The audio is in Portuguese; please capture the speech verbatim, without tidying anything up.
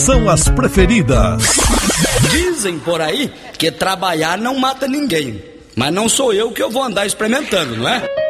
São as preferidas. Dizem por aí que trabalhar não mata ninguém, mas não sou eu que eu vou andar experimentando, não é?